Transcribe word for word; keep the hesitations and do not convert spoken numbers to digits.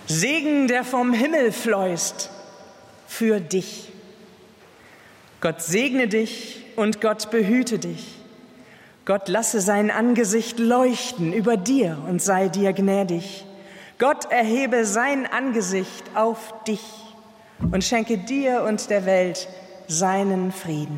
Segen, der vom Himmel fließt, für dich. Gott segne dich und Gott behüte dich. Gott lasse sein Angesicht leuchten über dir und sei dir gnädig. Gott erhebe sein Angesicht auf dich und schenke dir und der Welt seinen Frieden.